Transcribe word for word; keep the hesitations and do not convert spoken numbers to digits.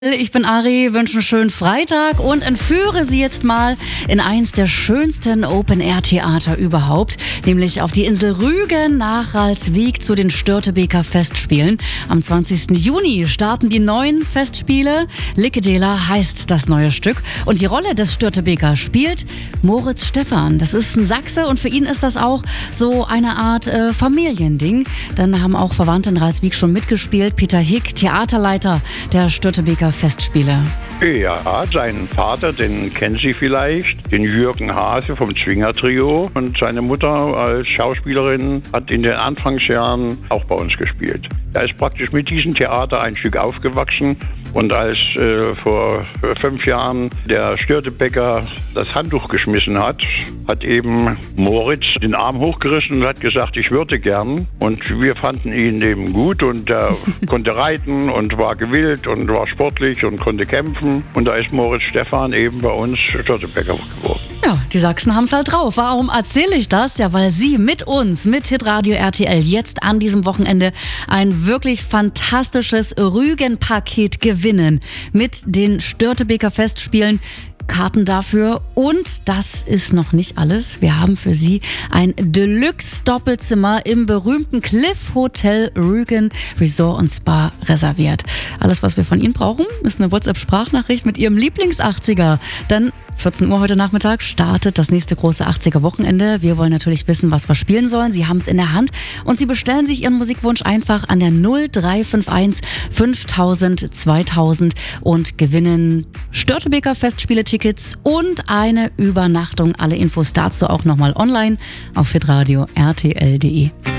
Ich bin Ari, wünsche einen schönen Freitag und entführe Sie jetzt mal in eins der schönsten Open-Air-Theater überhaupt, nämlich auf die Insel Rügen nach Ralswiek zu den Störtebeker Festspielen. Am zwanzigsten Juni starten die neuen Festspiele. Lickedela heißt das neue Stück und die Rolle des Störtebeker spielt Moritz Stephan. Das ist ein Sachse und für ihn ist das auch so eine Art äh, Familiending. Dann haben auch Verwandte in Ralswiek schon mitgespielt. Peter Hick, Theaterleiter der Störtebeker Festspiele. Ja, seinen Vater, den kennen Sie vielleicht, den Jürgen Hase vom Zwinger-Trio. Und seine Mutter als Schauspielerin hat in den Anfangsjahren auch bei uns gespielt. Er ist praktisch mit diesem Theater ein Stück aufgewachsen. Und als äh, vor fünf Jahren der Störtebeker das Handtuch geschmissen hat, hat eben Moritz den Arm hochgerissen und hat gesagt, ich würde gern. Und wir fanden ihn eben gut und er konnte reiten und war gewillt und war sportlich und konnte kämpfen. Und da ist Moritz Stephan eben bei uns Störtebeker geworden. Ja, die Sachsen haben es halt drauf. Warum erzähle ich das? Ja, weil Sie mit uns, mit Hitradio R T L, jetzt an diesem Wochenende ein wirklich fantastisches Rügen-Paket gewinnen. Mit den Störtebeker Festspielen. Karten dafür und das ist noch nicht alles. Wir haben für Sie ein Deluxe-Doppelzimmer im berühmten Cliff Hotel Rügen Resort und Spa reserviert. Alles, was wir von Ihnen brauchen, ist eine WhatsApp-Sprachnachricht mit Ihrem Lieblings-achtziger. Dann vierzehn Uhr heute Nachmittag startet das nächste große achtziger-Wochenende. Wir wollen natürlich wissen, was wir spielen sollen. Sie haben es in der Hand und Sie bestellen sich Ihren Musikwunsch einfach an der null drei fünf eins fünftausend zweitausend und gewinnen Störtebeker Festspiele-Tickets und eine Übernachtung. Alle Infos dazu auch nochmal online auf hitradio punkt r t l punkt d e.